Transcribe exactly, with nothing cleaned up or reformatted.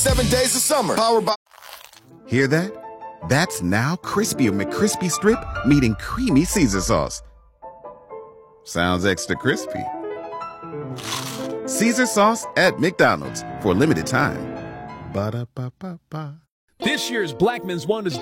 Seven days of summer, powered by... Hear that? That's now crispy McCrispy Strip meeting creamy Caesar sauce. Sounds extra crispy. Caesar sauce at McDonald's for a limited time. Ba-da-ba-ba-ba. This year's Blackman's Wanda's